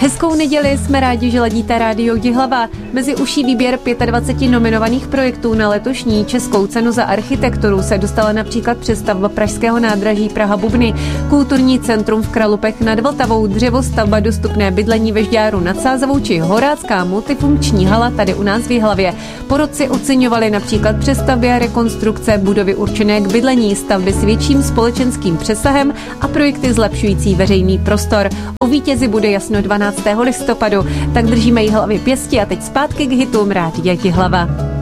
Hezkou neděli, jsme rádi, že ladíte Rádio Jihlava. Mezi uší výběr 25 nominovaných projektů na letošní Českou cenu za architekturu se dostala například přestavba pražského nádraží Praha-Bubny, kulturní centrum v Kralupech nad Vltavou, dřevostavba, dostupné bydlení ve Žďáru nad Sázavou či horácká multifunkční hala tady u nás v Jihlavě. Porotci oceňovali například přestavby a rekonstrukce budovy určené k bydlení, stavby s větším společenským přesahem a projekty zlepšující veřejný prostor. O vítězi bude jasno 12. listopadu, tak držíme Jihlavě pěsti a teď zpátky k hitům Rádia Jihlava.